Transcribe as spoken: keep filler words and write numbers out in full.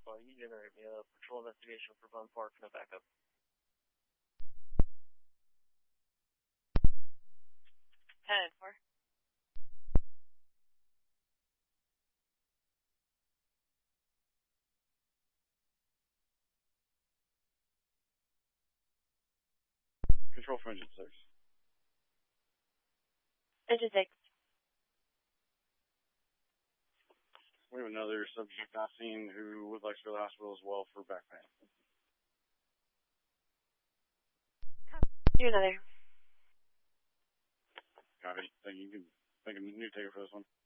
Well, you generate me a patrol investigation for Bun Park and a backup. ten four. Control for engine six. Engine six. We have another subject not seen who would like to go to the hospital as well for back pain. Do another. Copy. Thank you. You can make a new taker for this one.